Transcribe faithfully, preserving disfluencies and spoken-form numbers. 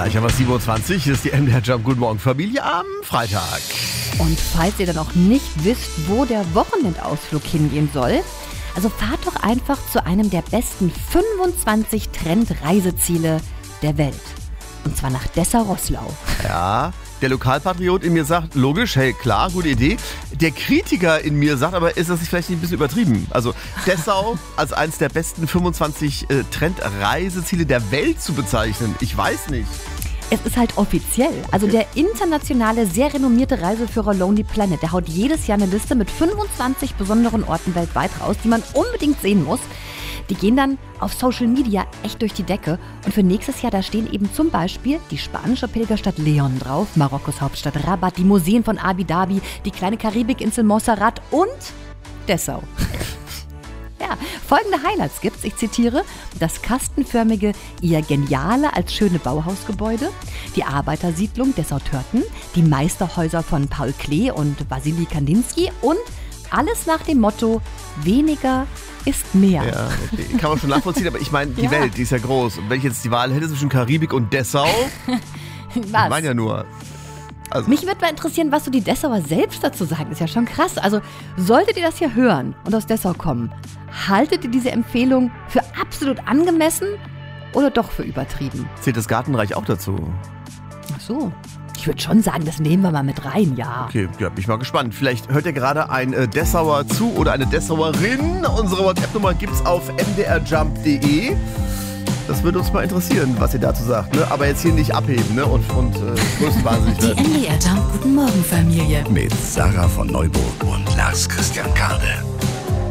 Gleich haben wir sieben Uhr zwanzig, hier ist die M D R Jump. Guten Morgen Familie am Freitag. Und falls ihr dann auch nicht wisst, wo der Wochenendausflug hingehen soll, also fahrt doch einfach zu einem der besten fünfundzwanzig Trend-Reiseziele der Welt. Und zwar nach Dessau-Roßlau. Ja, der Lokalpatriot in mir sagt, logisch, hey, klar, gute Idee. Der Kritiker in mir sagt aber, ist das nicht vielleicht ein bisschen übertrieben? Also Dessau als eines der besten fünfundzwanzig äh, Trend-Reiseziele der Welt zu bezeichnen, ich weiß nicht. Es ist halt offiziell. Also der internationale, sehr renommierte Reiseführer Lonely Planet, der haut jedes Jahr eine Liste mit fünfundzwanzig besonderen Orten weltweit raus, die man unbedingt sehen muss. Die gehen dann auf Social Media echt durch die Decke. Und für nächstes Jahr, da stehen eben zum Beispiel die spanische Pilgerstadt Leon drauf, Marokkos Hauptstadt Rabat, die Museen von Abu Dhabi, die kleine Karibikinsel Montserrat und Dessau. Ja, folgende Highlights gibt's, ich zitiere: das kastenförmige Ihr Geniale als schöne Bauhausgebäude, die Arbeitersiedlung Dessau-Törten, die Meisterhäuser von Paul Klee und Wassily Kandinsky und alles nach dem Motto: weniger ist mehr. Ja, okay. Kann man schon nachvollziehen, aber ich meine, die Ja. Welt, die ist ja groß. Und wenn ich jetzt die Wahl hätte zwischen Karibik und Dessau, Was? ich meine ja nur... Also, Mich würde mal interessieren, was so die Dessauer selbst dazu sagen. Ist ja schon krass. Also solltet ihr das hier hören und aus Dessau kommen, haltet ihr diese Empfehlung für absolut angemessen oder doch für übertrieben? zählt das Gartenreich auch dazu? Ach so. Ich würde schon sagen, das nehmen wir mal mit rein, ja. Okay, ja, bin ich mal gespannt. Vielleicht hört ihr gerade ein äh, Dessauer zu oder eine Dessauerin. Unsere WhatsApp-Nummer gibt's auf m d r jump punkt d e. Das würde uns mal interessieren, was ihr dazu sagt. Ne? Aber jetzt hier nicht abheben, ne? und, und äh, größtwahnsinnig Die werden. M D R Jump Guten Morgen Familie. Mit Sarah von Neuburg und Lars Christian Kade.